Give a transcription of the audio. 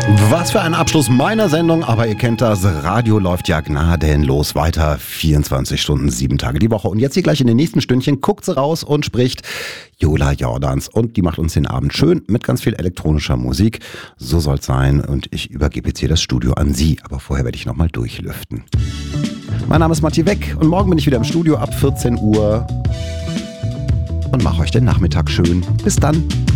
Was für ein Abschluss meiner Sendung, aber ihr kennt das, Radio läuft ja gnadenlos weiter, 24 Stunden, 7 Tage die Woche. Und jetzt hier gleich in den nächsten Stündchen guckt sie raus und spricht Jola Jordans. Und die macht uns den Abend schön mit ganz viel elektronischer Musik. So soll's sein und ich übergebe jetzt hier das Studio an sie. Aber vorher werde ich nochmal durchlüften. Mein Name ist Matti Weck und morgen bin ich wieder im Studio ab 14 Uhr und mache euch den Nachmittag schön. Bis dann.